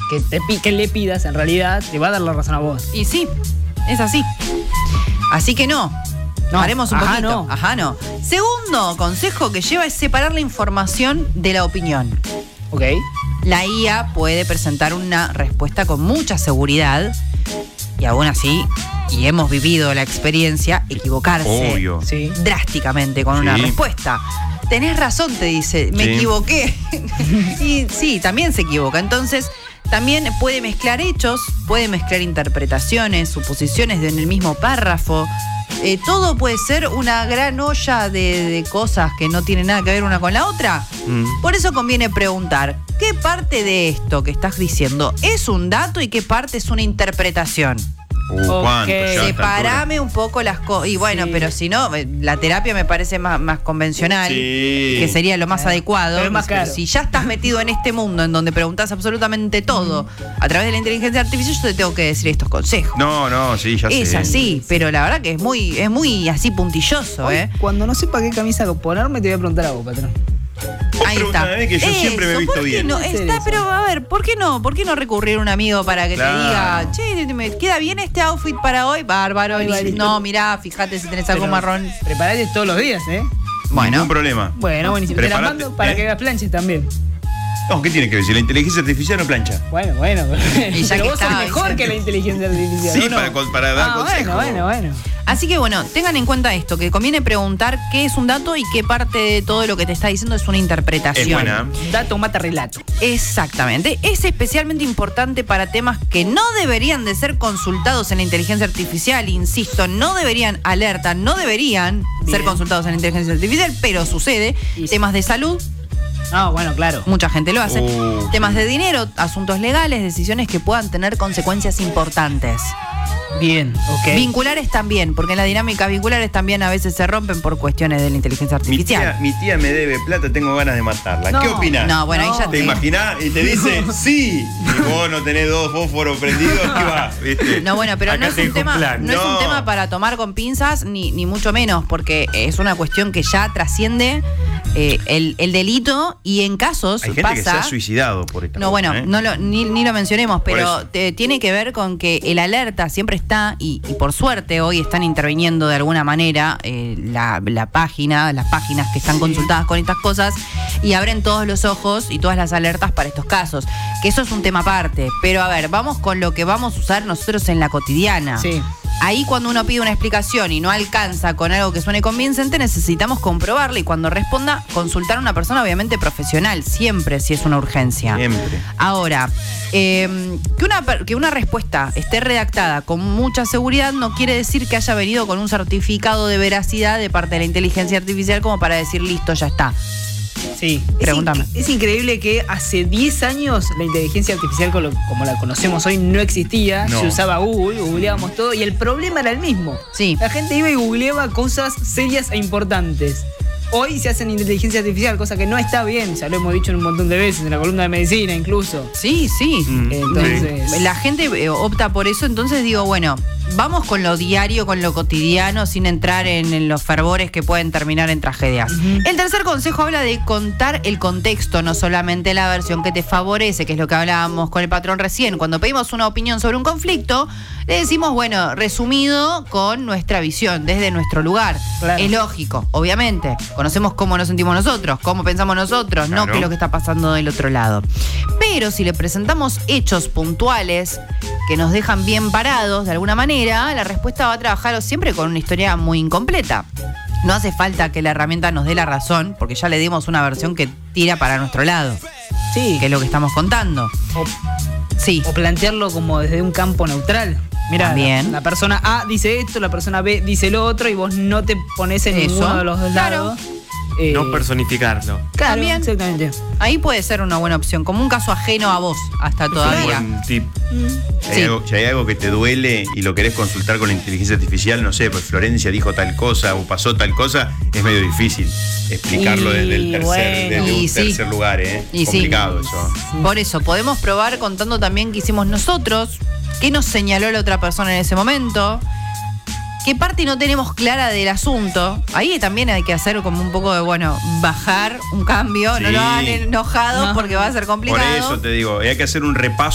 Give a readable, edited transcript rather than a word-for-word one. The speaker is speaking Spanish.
que le pidas, en realidad, te va a dar la razón a vos. Y sí, es así. Así que no. Paremos un poquito. No. Segundo consejo que lleva es separar la información de la opinión. Ok. La IA puede presentar una respuesta con mucha seguridad y aún así, y hemos vivido la experiencia, equivocarse Obvio. Sí. drásticamente con una respuesta. Tenés razón, te dice, me equivoqué. Y sí, también se equivoca. Entonces, también puede mezclar hechos, puede mezclar interpretaciones, suposiciones en el mismo párrafo. Todo puede ser una gran olla de cosas que no tienen nada que ver una con la otra. Por eso conviene preguntar, ¿qué parte de esto que estás diciendo es un dato y qué parte es una interpretación? ¿Cuánto? Ya Separame un poco las cosas. Y bueno, pero si no, la terapia me parece más convencional, que sería lo más adecuado. Pero es más caro. Si ya estás metido en este mundo en donde preguntás absolutamente todo a través de la inteligencia artificial, yo te tengo que decir estos consejos. No, sí, ya sé. Es así, pero la verdad que es muy así puntilloso, Hoy, cuando no sepa qué camisa ponerme, te voy a preguntar a vos, patrón. Ahí está. Que yo siempre me he visto bien. No, pero a ver, ¿por qué no recurrir a un amigo para que te diga, che, me queda bien este outfit para hoy? Bárbaro. No, mirá, fíjate si tenés algo marrón. Preparate todos los días, Bueno. Ningún problema. Bueno, buenísimo. Te la mando para que hagas planches también. No, ¿qué tiene que ver? Si la inteligencia artificial no plancha. Bueno. Y ya pero que vos sos mejor que la inteligencia artificial. Sí, ¿no? para dar consejos. Bueno. Así que bueno, tengan en cuenta esto, que conviene preguntar qué es un dato y qué parte de todo lo que te está diciendo es una interpretación. Es buena. Dato mata relato. Exactamente. Es especialmente importante para temas que no deberían de ser consultados en la inteligencia artificial. Insisto, no deberían ser consultados en la inteligencia artificial, pero sucede. Temas de salud. No, bueno, claro. Mucha gente lo hace. Temas de dinero, asuntos legales, decisiones que puedan tener consecuencias importantes. Bien, ok. Vinculares también, porque en las dinámicas vinculares también a veces se rompen por cuestiones de la inteligencia artificial. Mi tía me debe plata, tengo ganas de matarla. No, ¿Qué opinás? No, bueno, ahí ya ¿Te imaginás? Y te dice, sí. Y vos no tenés 2 fósforos prendidos, ¿qué va? ¿Viste? No, bueno, pero Acá no es un tema para tomar con pinzas, ni mucho menos, porque es una cuestión que ya trasciende el delito y en casos hay gente pasa, que se ha suicidado por esta No, cosa, bueno, ni lo mencionemos, pero tiene que ver con que el alerta siempre está, y por suerte hoy están interviniendo de alguna manera las páginas que están consultadas con estas cosas y abren todos los ojos y todas las alertas para estos casos, que eso es un tema aparte. Pero a ver, vamos con lo que vamos a usar nosotros en la cotidiana. Sí. Ahí cuando uno pide una explicación y no alcanza con algo que suene convincente, necesitamos comprobarla y cuando responda, consultar a una persona obviamente profesional, siempre si es una urgencia. Siempre. Ahora, que una respuesta esté redactada con mucha seguridad no quiere decir que haya venido con un certificado de veracidad de parte de la inteligencia artificial como para decir listo, ya está. Sí, pregúntame. Es increíble que hace 10 años la inteligencia artificial como la conocemos hoy no existía. No. Se usaba Google, googleábamos todo y el problema era el mismo. Sí. La gente iba y googleaba cosas serias e importantes. Hoy se hace en inteligencia artificial, cosa que no está bien, ya lo hemos dicho un montón de veces, en la columna de medicina incluso. Sí. Entonces, la gente opta por eso, entonces digo, bueno, vamos con lo diario, con lo cotidiano, sin entrar en los fervores que pueden terminar en tragedias. El tercer consejo habla de contar el contexto, no solamente la versión que te favorece, que es lo que hablábamos con el patrón recién. Cuando pedimos una opinión sobre un conflicto, le decimos, bueno, resumido con nuestra visión, desde nuestro lugar. Claro. Es lógico, obviamente. Conocemos cómo nos sentimos nosotros, cómo pensamos nosotros, no qué es lo que está pasando del otro lado. Pero si le presentamos hechos puntuales que nos dejan bien parados de alguna manera, la respuesta va a trabajar siempre con una historia muy incompleta. No hace falta que la herramienta nos dé la razón, porque ya le dimos una versión que tira para nuestro lado. sí. Que es lo que estamos contando. O plantearlo como desde un campo neutral. Mira, la persona A dice esto, la persona B dice lo otro y vos no te pones en ninguno de los dos lados. No personificarlo. Claro, También. exactamente. Ahí puede ser una buena opción, como un caso ajeno a vos, hasta todavía. Buen tip. Si hay algo que te duele y lo querés consultar con la inteligencia artificial, no sé, pues Florencia dijo tal cosa o pasó tal cosa, es medio difícil explicarlo desde un tercer lugar, complicado eso. Por eso, podemos probar contando también qué hicimos nosotros, qué nos señaló la otra persona en ese momento, qué parte no tenemos clara del asunto. Ahí también hay que hacer como un poco de, bajar un cambio, no lo hagan enojados porque va a ser complicado. Por eso te digo, hay que hacer un repaso